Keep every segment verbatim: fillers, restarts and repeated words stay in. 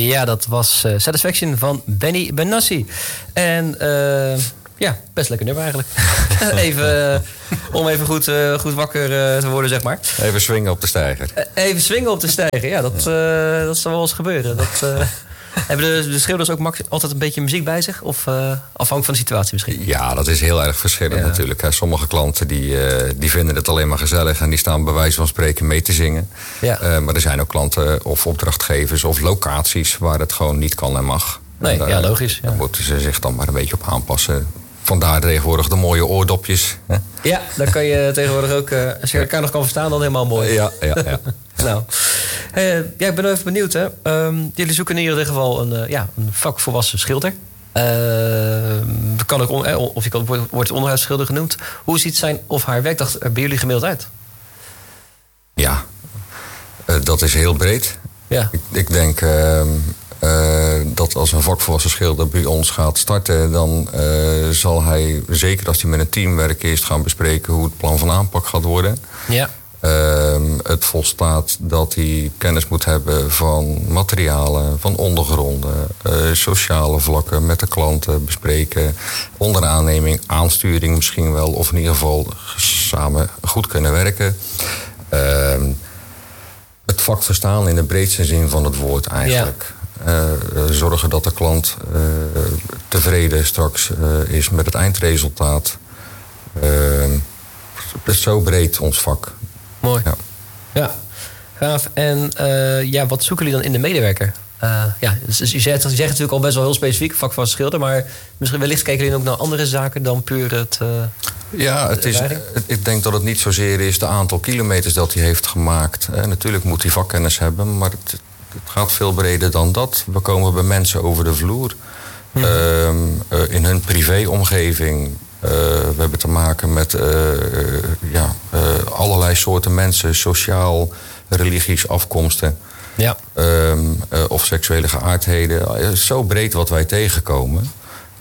Ja, dat was uh, Satisfaction van Benny Benassi. En uh, ja, best lekker nummer eigenlijk. even, uh, om even goed, uh, goed wakker uh, te worden, zeg maar. Even swingen op de steiger. Uh, even swingen op de steiger, ja, dat, uh, dat zal wel eens gebeuren. Dat... Uh, Hebben de, de schilders ook max, altijd een beetje muziek bij zich? Of uh, afhankelijk van de situatie misschien? Ja, dat is heel erg verschillend ja. natuurlijk. Hè. Sommige klanten die, uh, die vinden het alleen maar gezellig... en die staan bij wijze van spreken mee te zingen. Ja. Uh, maar er zijn ook klanten of opdrachtgevers of locaties... waar het gewoon niet kan en mag. Nee, en, uh, ja, logisch. Ja. Daar moeten ze zich dan maar een beetje op aanpassen. Vandaar tegenwoordig de mooie oordopjes. Hè? Ja, dan kan je tegenwoordig ook... Uh, als je elkaar nog kan verstaan, dan helemaal mooi. Ja, ja, ja. Nou, uh, ja, ik ben even benieuwd. Hè. Um, jullie zoeken in ieder geval een, uh, ja, een vakvolwassen schilder. Uh, kan ook on, of je kan, wordt onderhoudsschilder genoemd. Hoe ziet zijn of haar werkdag er bij jullie gemiddeld uit? Ja, uh, dat is heel breed. Ja. Ik, ik denk uh, uh, dat als een vakvolwassen schilder bij ons gaat starten... dan uh, zal hij, zeker als hij met een team werkt... eerst gaan bespreken hoe het plan van aanpak gaat worden. Ja. Uh, het volstaat dat hij kennis moet hebben van materialen, van ondergronden, uh, sociale vlakken met de klanten bespreken, onder aanneming, aansturing misschien wel, of in ieder geval samen goed kunnen werken. Uh, het vak verstaan in de breedste zin van het woord eigenlijk. Ja. Uh, zorgen dat de klant uh, tevreden straks uh, is met het eindresultaat. Uh, het is zo breed ons vak. Mooi. Ja, ja. Gaaf. En uh, ja, wat zoeken jullie dan in de medewerker? Uh, ja, dus je, zegt, je zegt natuurlijk al best wel heel specifiek, vak van schilder... maar misschien wellicht kijken jullie ook naar andere zaken dan puur het... Uh, ja, het is, ik denk dat het niet zozeer is de aantal kilometers dat hij heeft gemaakt. Uh, natuurlijk moet hij vakkennis hebben, maar het, het gaat veel breder dan dat. We komen bij mensen over de vloer. Hmm. Uh, uh, in hun privéomgeving... Uh, we hebben te maken met uh, uh, ja, uh, allerlei soorten mensen, sociaal, religies, afkomsten. Ja. Um, uh, of seksuele geaardheden. Uh, zo breed wat wij tegenkomen.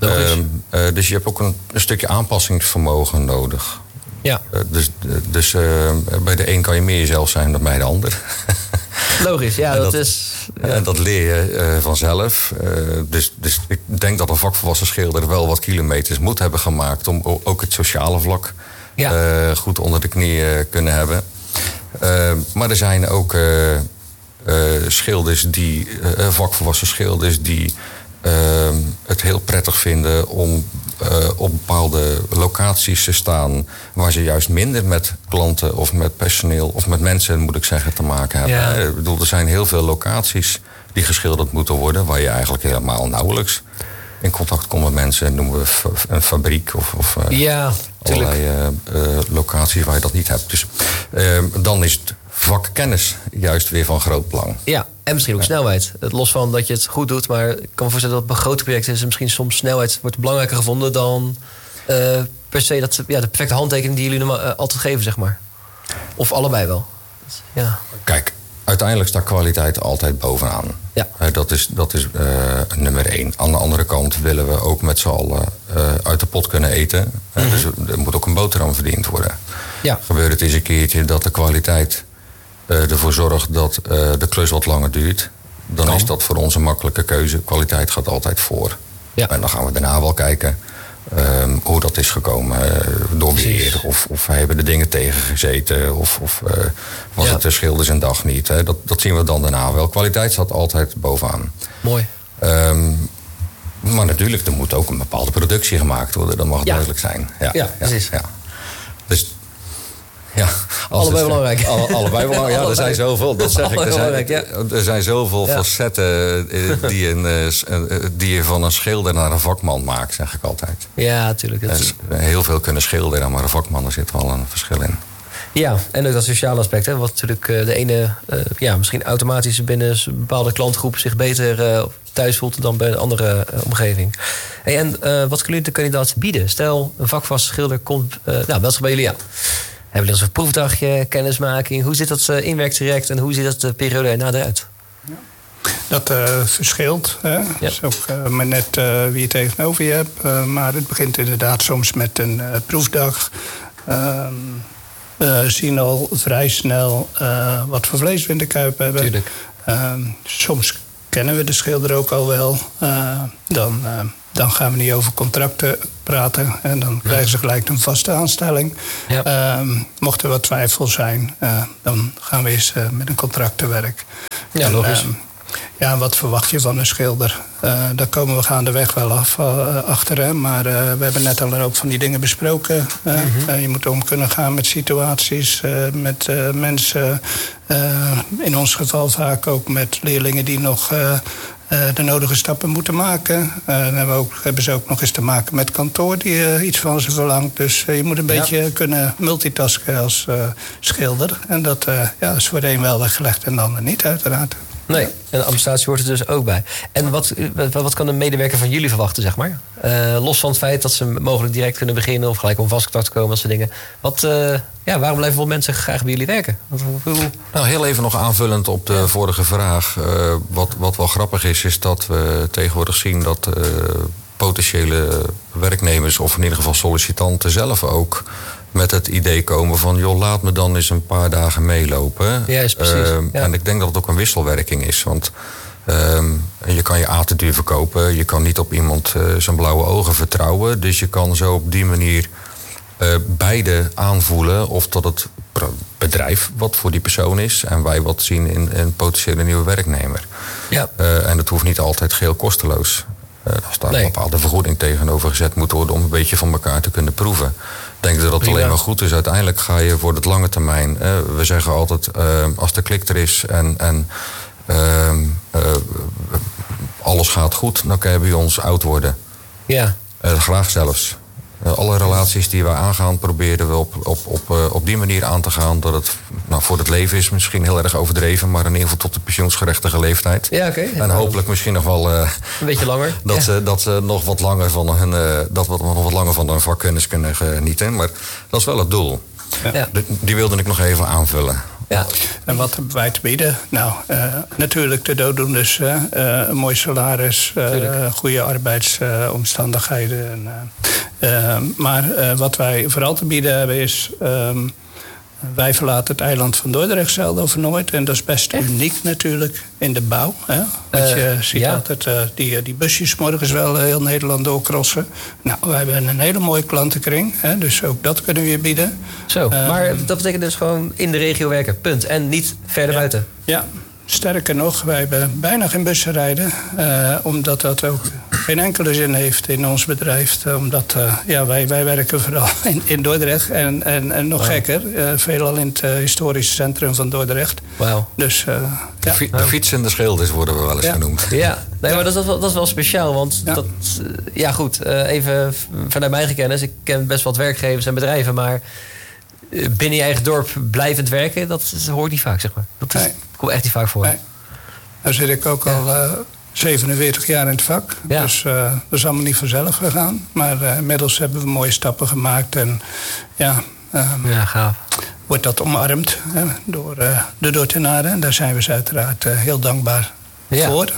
Um, uh, dus je hebt ook een, een stukje aanpassingsvermogen nodig. Ja. Uh, dus dus uh, bij de een kan je meer jezelf zijn dan bij de ander. Logisch, ja, dat, dat is... Ja. En dat leer je uh, vanzelf. Uh, dus, dus ik denk dat een vakvolwassen schilder wel wat kilometers moet hebben gemaakt... om ook het sociale vlak ja. uh, goed onder de knie uh, kunnen hebben. Uh, maar er zijn ook uh, uh, schilders, die, uh, vakvolwassen schilders... die uh, het heel prettig vinden om uh, op bepaalde locaties te staan... waar ze juist minder met klanten of met personeel... of met mensen, moet ik zeggen, te maken hebben. Ja. Ik bedoel, er zijn heel veel locaties die geschilderd moeten worden... waar je eigenlijk helemaal nauwelijks in contact komt met mensen. Noemen we een fabriek of, of ja, allerlei uh, uh, locaties waar je dat niet hebt. Dus uh, dan is het vakkennis juist weer van groot belang. Ja, en misschien ook ja. snelheid. Los van dat je het goed doet, maar ik kan me voorstellen dat bij grote projecten is misschien soms snelheid wordt belangrijker gevonden dan uh, per se dat, ja, de perfecte handtekening die jullie uh, altijd geven, zeg maar. Of allebei wel. Ja. Kijk, uiteindelijk staat kwaliteit altijd bovenaan. Ja. Uh, dat is, dat is uh, nummer één. Aan de andere kant willen we ook met z'n allen uh, uit de pot kunnen eten. Uh, mm-hmm. Dus er moet ook een boterham verdiend worden. Ja. Gebeurt het eens een keertje dat de kwaliteit uh, ervoor zorgt dat uh, de klus wat langer duurt... dan kan. Is dat voor ons een makkelijke keuze. Kwaliteit gaat altijd voor. Ja. En dan gaan we daarna wel kijken... Um, hoe dat is gekomen, uh, door weer. Of, of hebben de dingen tegengezeten. Of, of uh, was ja. het de schilders een dag niet. Hè? Dat, dat zien we dan daarna wel. Kwaliteit staat altijd bovenaan. Mooi. Um, maar natuurlijk, er moet ook een bepaalde productie gemaakt worden. Dat mag ja. duidelijk zijn. Ja, ja, precies. Ja, ja. Dus... Ja, allebei het, belangrijk. Alle, allebei belangrijk. Ja, er zijn zoveel. Dat zeg ik. Er zijn, ja. er zijn zoveel ja. facetten die, een, die je van een schilder naar een vakman maakt, zeg ik altijd. Ja, natuurlijk. Dus heel veel kunnen schilderen, maar een vakman, er zit wel een verschil in. Ja, en ook dat sociale aspect. Hè, wat natuurlijk de ene, uh, ja, misschien automatisch binnen een bepaalde klantgroep zich beter uh, thuis voelt dan bij een andere uh, omgeving. Hey, en uh, wat kunnen de kandidaat bieden? Stel, een vakvast schilder komt, uh, nou, wel bij jullie aan. Hebben jullie een proefdagje, kennismaking? Hoe zit dat uh, inwerktraject en hoe ziet dat de periode erna eruit? Ja. Dat uh, verschilt. Hè? Ja. Dat is ook uh, maar net uh, wie je tegenover je hebt. Uh, maar het begint inderdaad soms met een uh, proefdag. Uh, we zien al vrij snel uh, wat voor vlees we in de kuip hebben. Tuurlijk. Uh, soms kennen we de schilder ook al wel. Uh, dan, uh, dan gaan we niet over contracten praten. En dan krijgen ze gelijk een vaste aanstelling. Ja. Uh, mocht er wat twijfel zijn, uh, dan gaan we eens uh, met een contract te werk. Ja, logisch. Uh, Ja, wat verwacht je van een schilder? Uh, daar komen we gaandeweg wel af uh, achter. Hè? Maar uh, we hebben net al ook van die dingen besproken. Uh, mm-hmm. uh, je moet om kunnen gaan met situaties, uh, met uh, mensen. Uh, in ons geval vaak ook met leerlingen die nog uh, uh, de nodige stappen moeten maken. Uh, dan hebben, we ook, hebben ze ook nog eens te maken met kantoor die uh, iets van ze verlangt. Dus uh, je moet een ja. beetje kunnen multitasken als uh, schilder. En dat uh, ja, is voor de een wel weggelegd en de ander niet, uiteraard. Nee, en de administratie hoort er dus ook bij. En wat, wat kan een medewerker van jullie verwachten, zeg maar? Uh, los van het feit dat ze mogelijk direct kunnen beginnen of gelijk om vast contact te komen, dat soort dingen. Wat, uh, ja, waarom blijven wel mensen graag bij jullie werken? Wat, hoe... Nou, heel even nog aanvullend op de vorige vraag. Uh, wat, wat wel grappig is, is dat we tegenwoordig zien dat uh, potentiële werknemers, of in ieder geval sollicitanten zelf ook, met het idee komen van, joh, laat me dan eens een paar dagen meelopen. Ja, is precies. Uh, ja. En ik denk dat het ook een wisselwerking is. Want uh, je kan je A te duur verkopen. Je kan niet op iemand uh, zijn blauwe ogen vertrouwen. Dus je kan zo op die manier uh, beide aanvoelen of dat het bedrijf wat voor die persoon is en wij wat zien in een potentiële nieuwe werknemer. Ja. Uh, en dat hoeft niet altijd geheel kosteloos. Uh, als daar nee. een bepaalde vergoeding tegenover gezet moet worden om een beetje van elkaar te kunnen proeven. Ik denk dat dat alleen maar goed is. Uiteindelijk ga je voor het lange termijn. Uh, we zeggen altijd, uh, als de klik er is en, en uh, uh, alles gaat goed, dan kan je bij ons oud worden. Ja. Uh, graag zelfs. Uh, alle relaties die wij aangaan, proberen we op, op, op, uh, op die manier aan te gaan dat het nou, voor het leven is misschien heel erg overdreven, maar in ieder geval tot de pensioensgerechtige leeftijd. Ja, oké. Okay. En hopelijk misschien nog wel uh, een beetje langer. Dat, ja. ze, dat ze nog wat langer van hun, uh, dat we nog wat langer van hun vakkennis kunnen genieten. Maar dat is wel het doel. Ja. Die, die wilde ik nog even aanvullen. Ja. En wat hebben wij te bieden? Nou, uh, natuurlijk de dooddoeners. Uh, een mooi salaris, uh, goede arbeidsomstandigheden. Uh, uh, maar uh, wat wij vooral te bieden hebben is, Um, wij verlaten het eiland van Dordrecht zelden of nooit. En dat is best Echt? uniek natuurlijk in de bouw. Hè? Want je uh, ziet ja. altijd uh, die, die busjes morgens wel heel Nederland doorcrossen. Nou, wij hebben een hele mooie klantenkring. Hè? Dus ook dat kunnen we je bieden. Zo, uh, maar dat betekent dus gewoon in de regio werken, punt. En niet verder ja, buiten. Ja, sterker nog, wij hebben bijna geen bussen rijden. Uh, omdat dat ook geen enkele zin heeft in ons bedrijf. Omdat uh, ja, wij, wij werken vooral in, in Dordrecht. En, en, en nog wow. gekker, uh, veelal in het uh, historische centrum van Dordrecht. Wow. Dus, uh, ja. De, de fietsende schilders worden we wel eens ja. genoemd. Ja, nee, maar dat is, wel, dat is wel speciaal. Want ja, dat, uh, ja goed, uh, even vanuit mijn kennis. Ik ken best wat werkgevers en bedrijven, maar binnen je eigen dorp blijvend werken, dat hoort niet vaak, zeg maar. Dat is, nee. komt echt niet vaak voor. Nee. Nou zit ik ook ja. al uh, zevenenveertig jaar in het vak. Ja. Dus uh, dat is allemaal niet vanzelf gegaan. Maar uh, inmiddels hebben we mooie stappen gemaakt. En ja, um, ja gaaf. wordt dat omarmd hè, door uh, de Dordtenaren. En daar zijn we ze uiteraard uh, heel dankbaar ja. voor.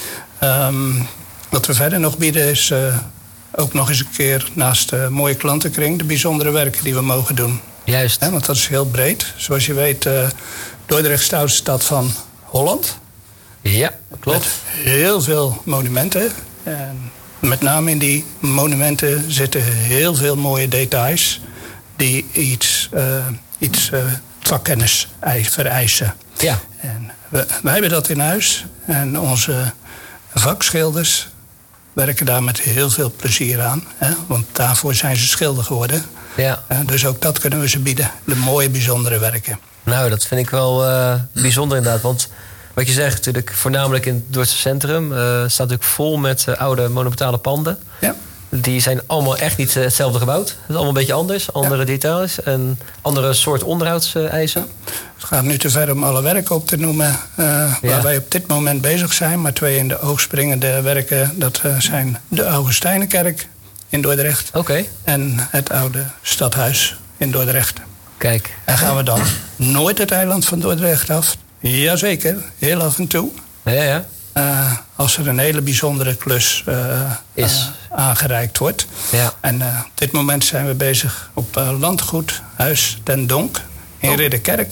Um, wat we verder nog bieden is uh, ook nog eens een keer naast de mooie klantenkring de bijzondere werken die we mogen doen. Juist. Hè, want dat is heel breed. Zoals je weet, uh, Dordrecht is de oudste stad van Holland. Ja, klopt. Met heel veel monumenten. En met name in die monumenten zitten heel veel mooie details die iets, uh, iets uh, vakkennis vereisen. Ja. En we, wij hebben dat in huis. En onze vakschilders werken daar met heel veel plezier aan. Hè? Want daarvoor zijn ze schilder geworden. Ja. Uh, dus ook dat kunnen we ze bieden. De mooie, bijzondere werken. Nou, dat vind ik wel uh, bijzonder inderdaad. Want wat je zegt, natuurlijk voornamelijk in het Dordtse centrum Uh, staat natuurlijk vol met uh, oude monumentale panden. Ja. Die zijn allemaal echt niet uh, hetzelfde gebouwd. Het is allemaal een beetje anders. Andere ja. details en andere soort onderhoudseisen. Ja. Het gaat nu te ver om alle werken op te noemen uh, ja. waar wij op dit moment bezig zijn. Maar twee in de oog springende werken, dat uh, zijn de Augustijnenkerk in Dordrecht. Okay. En het oude stadhuis in Dordrecht. Kijk. En gaan we dan nooit het eiland van Dordrecht af? Jazeker, heel af en toe. Ja, ja. Uh, als er een hele bijzondere klus uh, is. Uh, aangereikt wordt. Ja. En uh, op dit moment zijn we bezig op uh, landgoed Huis ten Donk in oh. Ridderkerk.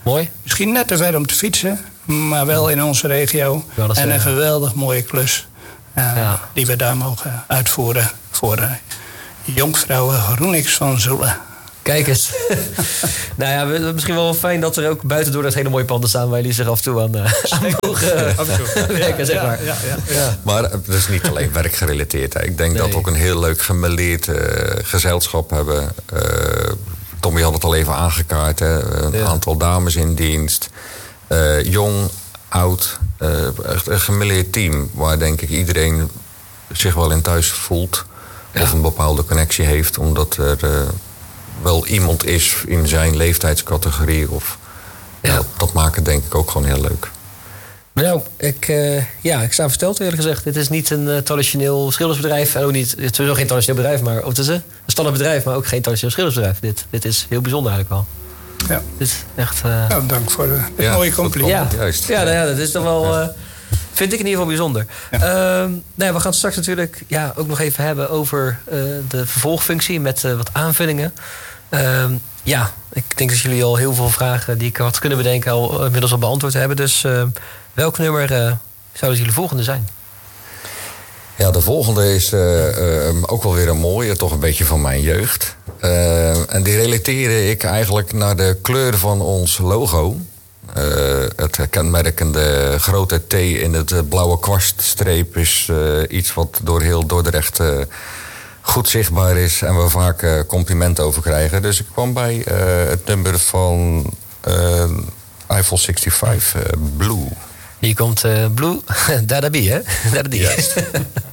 Mooi. Misschien net te ver om te fietsen, maar wel in onze regio. En een zeggen. geweldig mooie klus uh, ja. die we daar mogen uitvoeren voor uh, jonkvrouwen Groenix van Zoelen. Kijk eens. Nou ja, misschien wel fijn dat er ook buiten door dat hele mooie panden staan waar jullie zich af en toe aan, uh, aan mogen uh, werken, zeg maar. Ja, ja, ja, ja. Maar het is niet alleen werkgerelateerd. Hè. Ik denk nee. dat we ook een heel leuk gemêleerd uh, gezelschap hebben. Uh, Tommy had het al even aangekaart. Hè. Een ja. aantal dames in dienst. Uh, jong, oud. Uh, echt een gemêleerd team. Waar denk ik iedereen zich wel in thuis voelt. Ja. Of een bepaalde connectie heeft. Omdat er uh, wel iemand is in zijn leeftijdscategorie. Of, ja. Ja, dat maakt het denk ik ook gewoon heel leuk. Nou, ik, uh, ja, ik sta versteld eerlijk gezegd. Dit is niet een uh, traditioneel schildersbedrijf. En ook niet, het is sowieso geen traditioneel bedrijf, maar het is een standaard bedrijf, maar ook geen traditioneel schildersbedrijf. Dit, dit is heel bijzonder eigenlijk wel. Ja. Dit is echt. Uh... Nou, dank voor de, het ja, mooie compliment. Ja, juist. Ja, nou ja, dat is toch wel. Uh, vind ik in ieder geval bijzonder. Ja. Uh, nou ja, we gaan het straks natuurlijk ja, ook nog even hebben over uh, de vervolgfunctie met uh, wat aanvullingen. Uh, ja, ik denk dat jullie al heel veel vragen die ik had kunnen bedenken al uh, inmiddels al beantwoord hebben. Dus uh, welk nummer uh, zouden jullie volgende zijn? Ja, de volgende is uh, uh, ook wel weer een mooie, toch een beetje van mijn jeugd. Uh, en die relateerde ik eigenlijk naar de kleur van ons logo. Uh, het kenmerkende grote T in het blauwe kwaststreep is uh, iets wat door heel Dordrecht uh, goed zichtbaar is en we vaak uh, complimenten over krijgen. Dus ik kwam bij uh, het nummer van uh, Eiffel zesenzestig uh, Blue. Hier komt uh, Blue, Dadabi, hè? Dadabi. Yes.